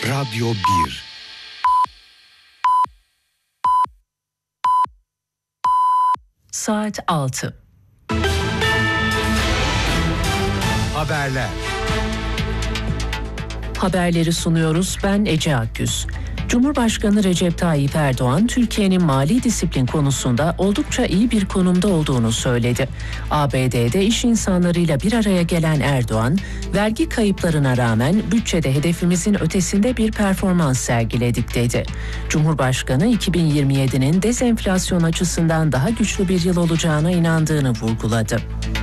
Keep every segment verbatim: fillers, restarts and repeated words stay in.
Radyo bir. Saat altı. Haberler. Haberleri sunuyoruz. Ben Ece Akgüz. Cumhurbaşkanı Recep Tayyip Erdoğan, Türkiye'nin mali disiplin konusunda oldukça iyi bir konumda olduğunu söyledi. A B D'de iş insanlarıyla bir araya gelen Erdoğan, vergi kayıplarına rağmen bütçede hedefimizin ötesinde bir performans sergiledik dedi. Cumhurbaşkanı iki bin yirmi yedinin dezenflasyon açısından daha güçlü bir yıl olacağına inandığını vurguladı.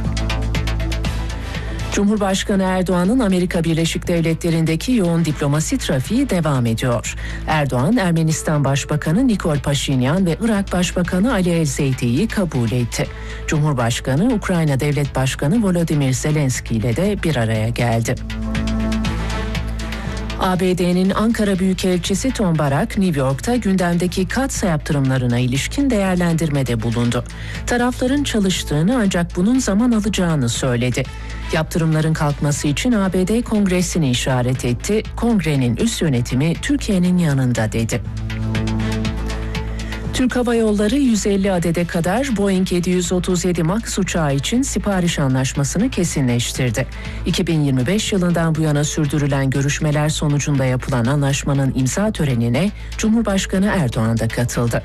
Cumhurbaşkanı Erdoğan'ın Amerika Birleşik Devletleri'ndeki yoğun diplomasi trafiği devam ediyor. Erdoğan, Ermenistan Başbakanı Nikol Paşinyan ve Irak Başbakanı Ali El-Zeydi'yi kabul etti. Cumhurbaşkanı, Ukrayna Devlet Başkanı Volodymyr Zelenski ile de bir araya geldi. A B D'nin Ankara Büyükelçisi Tom Barak, New York'ta gündemdeki Katsa yaptırımlarına ilişkin değerlendirmede bulundu. Tarafların çalıştığını ancak bunun zaman alacağını söyledi. Yaptırımların kalkması için A B D Kongresi'ni işaret etti. Kongrenin üst yönetimi Türkiye'nin yanında dedi. Türk Hava Yolları yüz elli adede kadar Boeing yedi yüz otuz yedi Max uçağı için sipariş anlaşmasını kesinleştirdi. iki bin yirmi beş yılından bu yana sürdürülen görüşmeler sonucunda yapılan anlaşmanın imza törenine Cumhurbaşkanı Erdoğan da katıldı.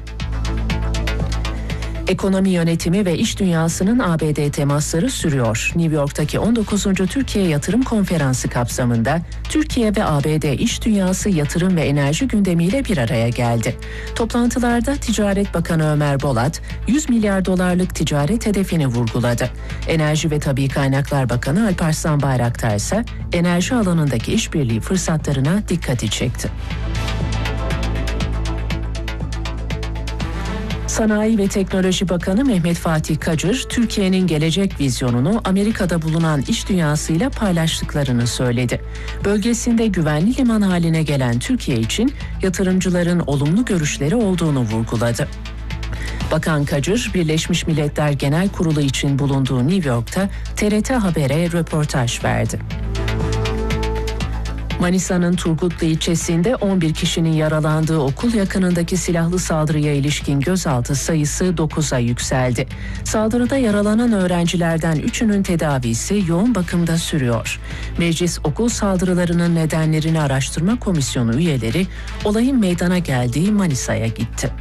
Ekonomi yönetimi ve iş dünyasının A B D temasları sürüyor. New York'taki on dokuzuncu Türkiye Yatırım Konferansı kapsamında Türkiye ve A B D iş dünyası yatırım ve enerji gündemiyle bir araya geldi. Toplantılarda Ticaret Bakanı Ömer Bolat, yüz milyar dolarlık ticaret hedefini vurguladı. Enerji ve Tabii Kaynaklar Bakanı Alparslan Bayraktar ise enerji alanındaki işbirliği fırsatlarına dikkati çekti. Sanayi ve Teknoloji Bakanı Mehmet Fatih Kacır, Türkiye'nin gelecek vizyonunu Amerika'da bulunan iş dünyasıyla paylaştıklarını söyledi. Bölgesinde güvenli liman haline gelen Türkiye için yatırımcıların olumlu görüşleri olduğunu vurguladı. Bakan Kacır, Birleşmiş Milletler Genel Kurulu için bulunduğu New York'ta T R T Haber'e röportaj verdi. Manisa'nın Turgutlu ilçesinde on bir kişinin yaralandığı okul yakınındaki silahlı saldırıya ilişkin gözaltı sayısı dokuza yükseldi. Saldırıda yaralanan öğrencilerden üçünün tedavisi yoğun bakımda sürüyor. Meclis okul saldırılarının nedenlerini araştırma komisyonu üyeleri olayın meydana geldiği Manisa'ya gitti.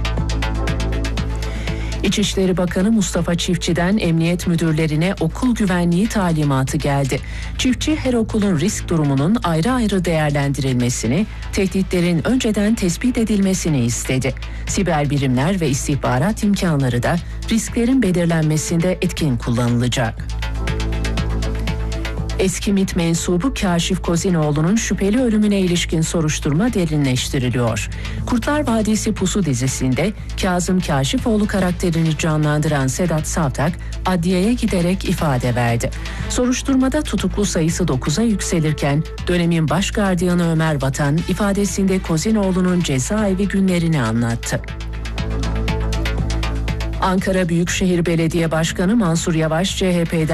İçişleri Bakanı Mustafa Çiftçi'den emniyet müdürlerine okul güvenliği talimatı geldi. Çiftçi, her okulun risk durumunun ayrı ayrı değerlendirilmesini, tehditlerin önceden tespit edilmesini istedi. Siber birimler ve istihbarat imkanları da risklerin belirlenmesinde etkin kullanılacak. Eski MİT mensubu Kâşif Kozinoğlu'nun şüpheli ölümüne ilişkin soruşturma derinleştiriliyor. Kurtlar Vadisi Pusu dizisinde Kazım Kâşifoğlu karakterini canlandıran Sedat Savtak adliyeye giderek ifade verdi. Soruşturmada tutuklu sayısı dokuza yükselirken dönemin baş gardiyanı Ömer Vatan ifadesinde Kozinoğlu'nun cezaevi günlerini anlattı. Ankara Büyükşehir Belediye Başkanı Mansur Yavaş C H P'den